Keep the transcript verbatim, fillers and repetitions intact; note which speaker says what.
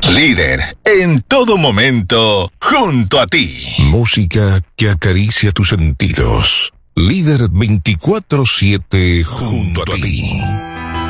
Speaker 1: Líder, en todo momento, junto a ti.
Speaker 2: Música que acaricia tus sentidos. Líder veinticuatro siete junto a ti.